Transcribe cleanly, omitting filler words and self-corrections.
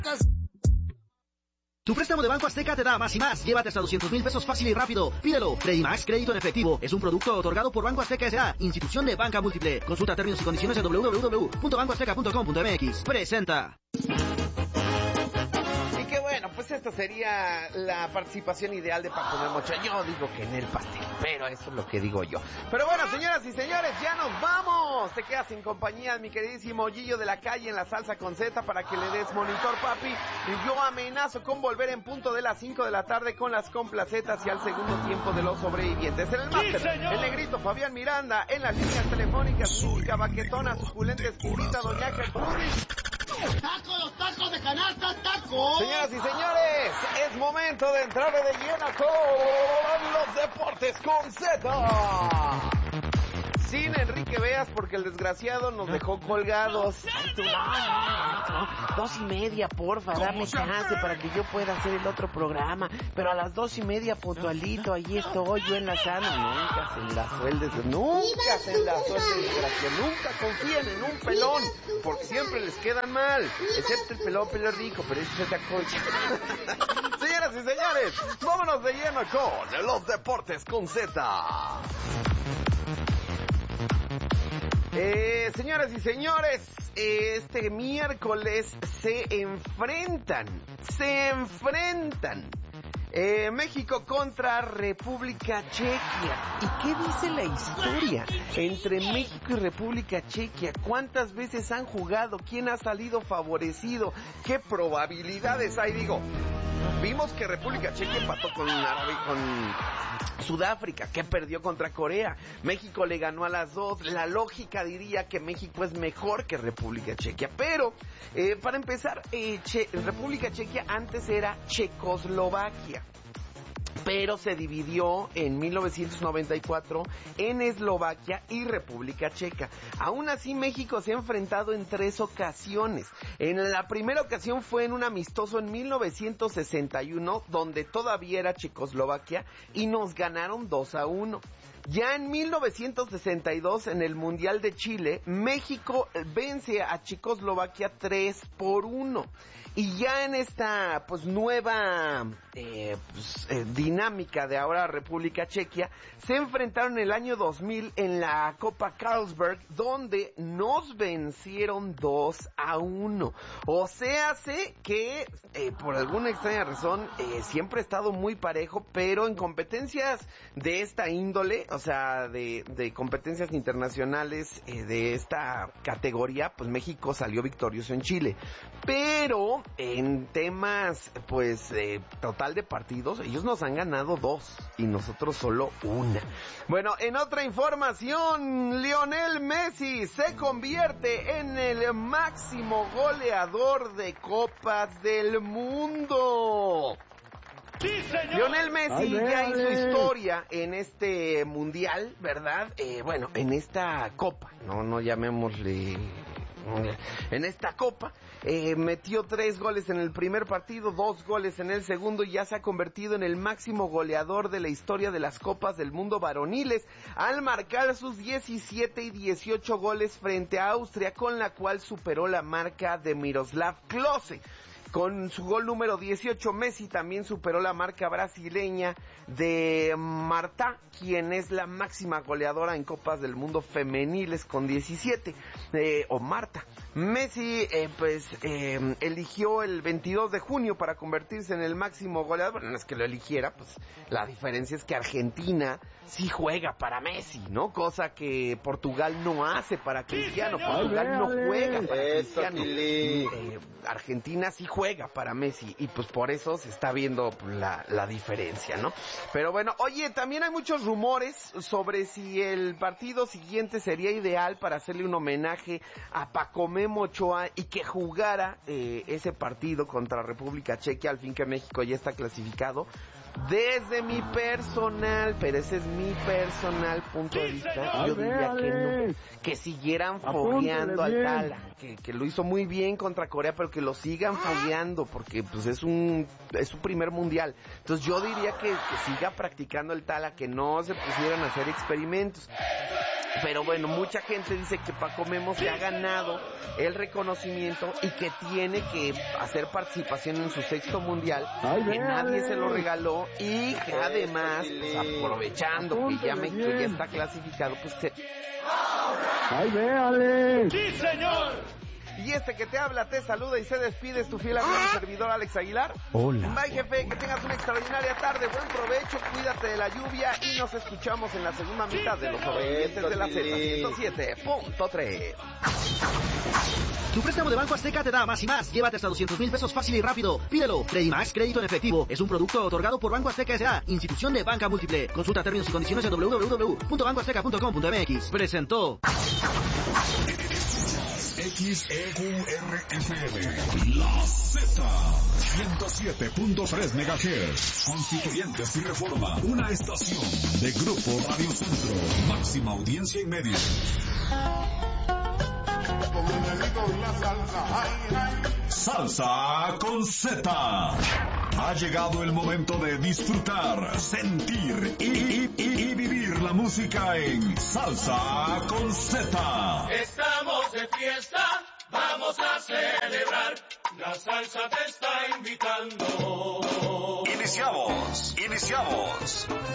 Tu préstamo de Banco Azteca te da más y más. Llévate hasta 200,000 pesos fácil y rápido. Pídelo. Credimax, crédito en efectivo. Es un producto otorgado por Banco Azteca S.A., institución de banca múltiple. Consulta términos y condiciones en www.bancoazteca.com.mx. Presenta. Y que bueno, pues esta sería la participación ideal de Paco Memocha. Yo digo que en el pastel, pero eso es lo que digo yo. Pero bueno, señoras y señores, ya nos vamos. Te quedas en compañía de mi queridísimo Gillo de la Calle en la salsa con Z para que le des monitor, papi. Y yo amenazo con volver en punto de las 5 de la tarde con las complacetas y al segundo tiempo de los sobrevivientes. En el máster, el negrito Fabián Miranda, en las líneas telefónicas, música baquetona, suculenta, exquisita, doña Gertrudis. ¡Tacos, los tacos de canasta, tacos! Señoras y señores, es momento de entrar de lleno con los deportes con Z. Sin Enrique Veas, porque el desgraciado nos dejó colgados. Ay, tú, no. 2:30, porfa, dame chance para que yo pueda hacer el otro programa. Pero a las 2:30 puntualito, ahí estoy yo enlazando. Nunca se enlazó el desgraciado, nunca confíen en un pelón, porque siempre les quedan mal, excepto el pelón pelo rico, pero eso se te acolcha. Señoras y señores, vámonos de lleno con los deportes con Z. Señoras y señores, este miércoles se enfrentan México contra República Chequia. ¿Y qué dice la historia entre México y República Chequia? ¿Cuántas veces han jugado? ¿Quién ha salido favorecido? ¿Qué probabilidades hay? Digo, vimos que República Chequia empató con Sudáfrica, que perdió contra Corea. México le ganó a las dos. La lógica diría que México es mejor que República Chequia. Pero, para empezar, República Chequia antes era Checoslovaquia, pero se dividió en 1994 en Eslovaquia y República Checa. Aún así, México se ha enfrentado en 3 ocasiones. En la primera ocasión fue en un amistoso en 1961, donde todavía era Checoslovaquia, y nos ganaron 2-1. Ya en 1962, en el Mundial de Chile, México vence a Checoslovaquia 3-1. Y ya en esta nueva dinámica de ahora República Chequia, se enfrentaron el año 2000 en la Copa Carlsberg, donde nos vencieron 2-1. O sea, sé que por alguna extraña razón siempre ha estado muy parejo, pero en competencias de esta índole, o sea, de competencias internacionales de esta categoría, pues México salió victorioso en Chile. Pero en temas, total de partidos, ellos nos han ganado 2 y nosotros solo 1. Bueno, en otra información, Lionel Messi se convierte en el máximo goleador de Copas del Mundo. ¡Sí, señor! Lionel Messi ya hizo historia en este mundial, ¿verdad? En esta copa, no llamémosle... En esta copa, metió 3 goles en el primer partido, 2 goles en el segundo, y ya se ha convertido en el máximo goleador de la historia de las Copas del Mundo varoniles, al marcar sus 17 y 18 goles frente a Austria, con la cual superó la marca de Miroslav Klose. Con su gol número 18, Messi también superó la marca brasileña de Marta, quien es la máxima goleadora en Copas del Mundo femeniles con 17, o Marta. Messi, eligió el 22 de junio para convertirse en el máximo goleador. Bueno, no es que lo eligiera, pues la diferencia es que Argentina sí juega para Messi, ¿no? Cosa que Portugal no hace para Cristiano. Portugal no juega para Cristiano. Argentina sí juega para Messi, y pues por eso se está viendo la diferencia, ¿no? Pero bueno, oye, también hay muchos rumores sobre si el partido siguiente sería ideal para hacerle un homenaje a Paco Memo Ochoa y que jugara ese partido contra República Chequia, al fin que México ya está clasificado. Desde mi personal, pero ese es mi personal punto de vista, yo diría que no, que siguieran fogueando al Tala, que lo hizo muy bien contra Corea, pero que lo sigan fogueando, porque pues es su primer mundial. Entonces yo diría que siga practicando el Tala, que no se pusieran a hacer experimentos. Pero bueno, mucha gente dice que Paco Memo se ha ganado el reconocimiento y que tiene que hacer participación en su 6º mundial, que nadie se lo regaló y que además, pues, aprovechando que ya México ya está clasificado, pues se... ¡Ay, véale! ¡Sí, señor! Y este que te habla, te saluda y se despide, es tu fiel amigo y servidor Alex Aguilar. Hola. Bye, jefe, que tengas una extraordinaria tarde, buen provecho, cuídate de la lluvia y nos escuchamos en la segunda mitad de los sobrevivientes de la Z107.3. Tu préstamo de Banco Azteca te da más y más. Llévate hasta 200,000 pesos fácil y rápido. Pídelo. Credimax, crédito en efectivo. Es un producto otorgado por Banco Azteca S.A., institución de banca múltiple. Consulta términos y condiciones en www.bancoazteca.com.mx. Presentó XEQRFM, La Z, 107.3 MHz, Constituyentes y Reforma, una estación de Grupo Radio Centro, máxima audiencia y media. Salsa con Z. Ha llegado el momento de disfrutar, sentir y vivir la música en Salsa con Z. Estamos de fiesta, vamos a celebrar. La salsa te está invitando. Iniciamos.